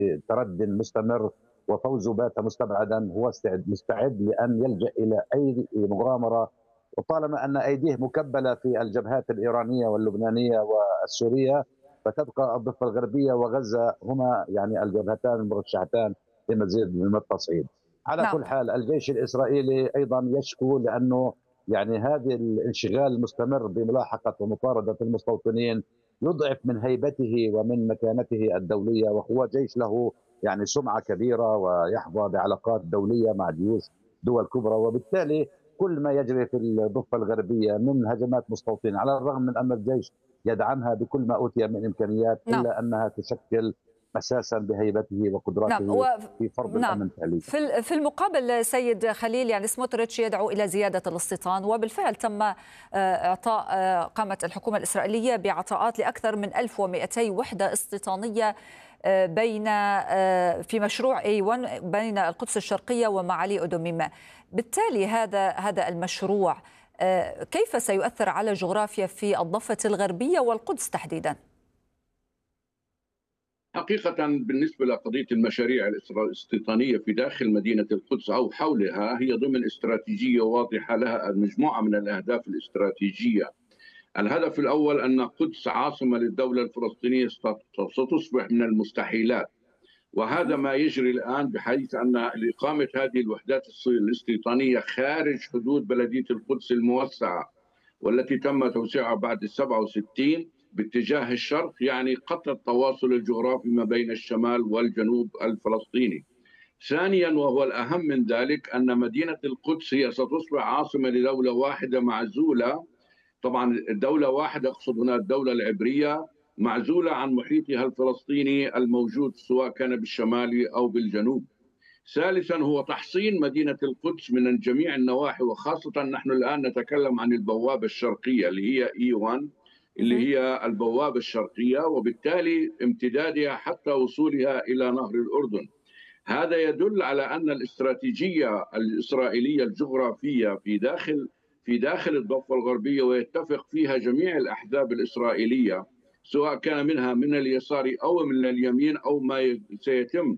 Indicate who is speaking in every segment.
Speaker 1: بترد مستمر وفوزه بات مستبعدا، هو مستعد لأن يلجأ إلى أي مغامرة، وطالما أن أيديه مكبلة في الجبهات الإيرانية واللبنانية والسورية، فتبقى الضفة الغربية وغزة هما يعني الجبهتان المرشحتان لمزيد من التصعيد. على
Speaker 2: نعم.
Speaker 1: كل حال الجيش الإسرائيلي أيضا يشكو، لأنه يعني هذا الانشغال المستمر بملاحقة ومطاردة المستوطنين يضعف من هيبته ومن مكانته الدولية، وهو جيش له يعني سمعة كبيرة ويحظى بعلاقات دولية مع جيوش دول كبرى، وبالتالي كل ما يجري في الضفة الغربية من هجمات مستوطنين، على الرغم من أن الجيش يدعمها بكل ما أوتي من إمكانيات،
Speaker 2: نعم.
Speaker 1: إلا أنها تشكل مساسا بهيبته
Speaker 2: نعم
Speaker 1: وقدراته في فرض
Speaker 2: نعم.
Speaker 1: الأمن تالي.
Speaker 2: في المقابل سيد خليل، يعني سموتريتش يدعو إلى زيادة الاستيطان، وبالفعل تم إعطاء قامت الحكومة الإسرائيلية بعطاءات لأكثر من 1200 وحدة استيطانية بين في مشروع A1 بين القدس الشرقية ومعالي أدوميم. بالتالي هذا المشروع كيف سيؤثر على الجغرافيا في الضفة الغربية والقدس تحديدا؟
Speaker 3: حقيقة بالنسبة لقضية المشاريع الاستيطانية في داخل مدينة القدس أو حولها، هي ضمن استراتيجية واضحة لها مجموعة من الأهداف الاستراتيجية. الهدف الأول أن القدس عاصمة للدولة الفلسطينية ستصبح من المستحيلات، وهذا ما يجري الآن، بحيث أن إقامة هذه الوحدات الاستيطانية خارج حدود بلدية القدس الموسعة والتي تم توسيعها بعد 67 باتجاه الشرق، يعني قطع التواصل الجغرافي ما بين الشمال والجنوب الفلسطيني. ثانيا وهو الأهم من ذلك، أن مدينة القدس هي ستصبح عاصمة لدولة واحدة معزولة، طبعا الدولة واحدة أقصد هنا الدولة العبرية، معزولة عن محيطها الفلسطيني الموجود سواء كان بالشمال أو بالجنوب. ثالثا هو تحصين مدينة القدس من جميع النواحي، وخاصة نحن الآن نتكلم عن البوابة الشرقية اللي هي E1 اللي هي البوابة الشرقية، وبالتالي امتدادها حتى وصولها إلى نهر الأردن. هذا يدل على أن الاستراتيجية الإسرائيلية الجغرافية في داخل الضفة الغربية، ويتفق فيها جميع الأحزاب الإسرائيلية سواء كان منها من اليسار أو من اليمين أو ما سيتم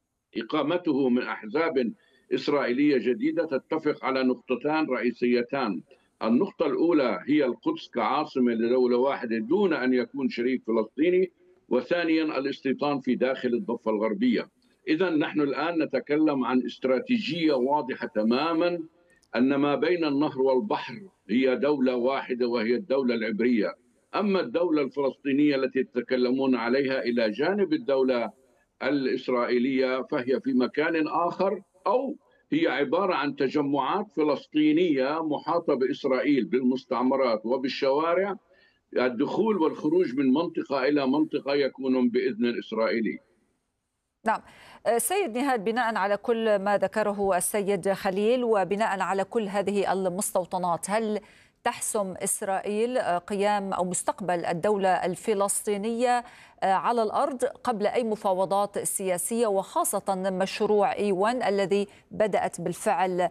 Speaker 3: إقامته من أحزاب إسرائيلية جديدة، تتفق على نقطتان رئيسيتان. النقطة الأولى هي القدس كعاصمة لدولة واحدة دون أن يكون شريك فلسطيني، وثانيا الاستيطان في داخل الضفة الغربية. إذا نحن الآن نتكلم عن استراتيجية واضحة تماما، أن ما بين النهر والبحر هي دولة واحدة وهي الدولة العبرية. أما الدولة الفلسطينية التي تتكلمون عليها إلى جانب الدولة الإسرائيلية فهي في مكان آخر، أو هي عبارة عن تجمعات فلسطينية محاطة بإسرائيل بالمستعمرات وبالشوارع، الدخول والخروج من منطقة إلى منطقة يكون بإذن الإسرائيلي.
Speaker 2: نعم. سيد نهاد، بناء على كل ما ذكره السيد خليل وبناء على كل هذه المستوطنات، هل تحسم إسرائيل قيام أو مستقبل الدولة الفلسطينية على الأرض قبل أي مفاوضات سياسية، وخاصة مشروع A1 الذي بدأت بالفعل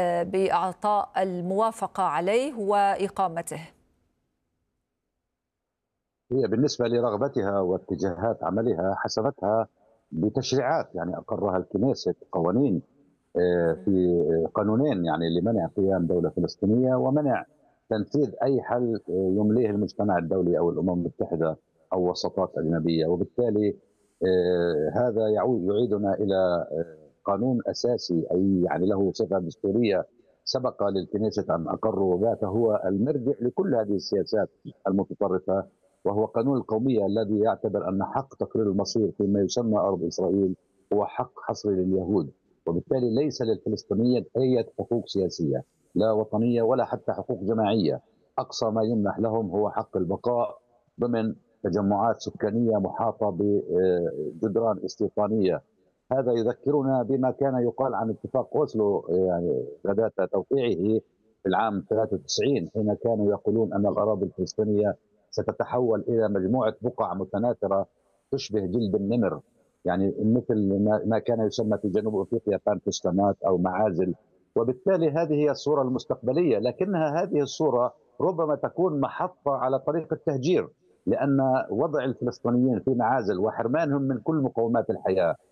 Speaker 2: بإعطاء الموافقة عليه وإقامته؟
Speaker 1: هي بالنسبة لرغبتها واتجاهات عملها حسبتها بتشريعات، يعني أقرها الكنيست قوانين، في قانونين يعني لمنع قيام دولة فلسطينية ومنع تنفيذ أي حل يمليه المجتمع الدولي أو الأمم المتحدة أو وساطات أجنبية. وبالتالي هذا يعيدنا إلى قانون أساسي، أي يعني له صفة دستورية سبق للكنيسة أن أقروا ذاته، هو المرجع لكل هذه السياسات المتطرفة، وهو قانون القومية الذي يعتبر أن حق تقرير المصير فيما يسمى أرض إسرائيل هو حق حصري لليهود، وبالتالي ليس للفلسطينيين أي حقوق سياسية لا وطنية ولا حتى حقوق جماعية. أقصى ما يمنح لهم هو حق البقاء ضمن تجمعات سكانية محاطة بجدران استيطانية. هذا يذكرنا بما كان يقال عن اتفاق أوسلو، يعني غداة توقيعه في العام 93، حين كانوا يقولون أن الأراضي الفلسطينية ستتحول إلى مجموعة بقع متناثرة تشبه جلد النمر، يعني مثل ما كان يسمى في جنوب افريقيا بانتوستانات او معازل. وبالتالي هذه هي الصوره المستقبليه، لكنها هذه الصوره ربما تكون محطه على طريق التهجير، لان وضع الفلسطينيين في معازل وحرمانهم من كل مقومات الحياه